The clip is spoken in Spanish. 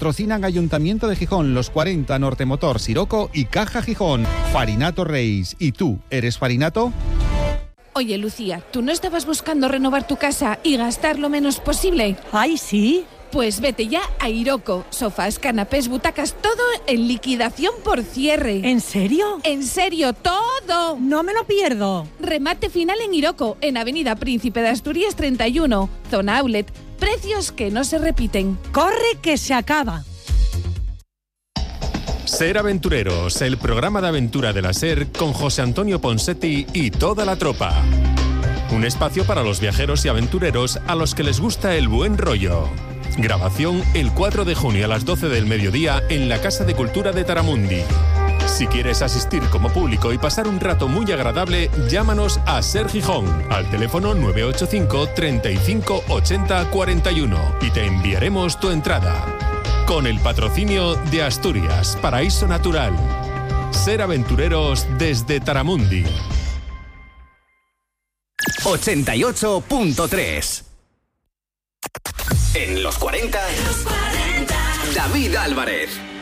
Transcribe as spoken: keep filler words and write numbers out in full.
Patrocinan Ayuntamiento de Gijón, Los cuarenta, Nortemotor, Siroco y Caja Gijón. Farinato Reis. ¿Y tú, eres farinato? Oye, Lucía, ¿tú no estabas buscando renovar tu casa y gastar lo menos posible? ¡Ay, sí! Pues vete ya a Iroco. Sofás, canapés, butacas, todo en liquidación por cierre. ¿En serio? En serio, todo. No me lo pierdo. Remate final en Iroco, en Avenida Príncipe de Asturias treinta y uno, zona outlet. Precios que no se repiten. ¡Corre que se acaba! Ser Aventureros, el programa de aventura de la SER con José Antonio Ponsetti y toda la tropa. Un espacio para los viajeros y aventureros a los que les gusta el buen rollo. Grabación el cuatro de junio a las doce del mediodía en la Casa de Cultura de Taramundi. Si quieres asistir como público y pasar un rato muy agradable, llámanos a SER Gijón al teléfono nueve ocho cinco, treinta y cinco, ochenta, cuarenta y uno y te enviaremos tu entrada. Con el patrocinio de Asturias, Paraíso Natural. Ser Aventureros desde Taramundi. ochenta y ocho punto tres. En los cuarenta, David Álvarez.